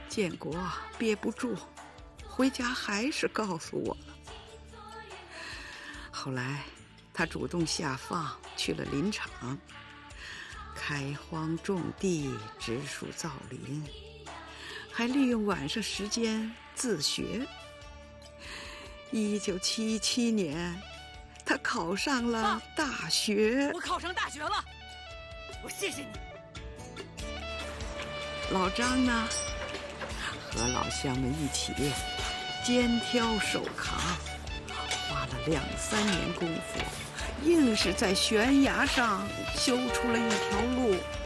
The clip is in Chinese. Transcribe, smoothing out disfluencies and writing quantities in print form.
建国憋不住，回家还是告诉我了。后来他主动下放去了林场，开荒种地，植树造林，还利用晚上时间自学。1977年，他考上了大学。 我考上大学了，我谢谢你。 老张呢，和老乡们一起肩挑手扛，花了2、3年功夫，硬是在悬崖上修出了一条路。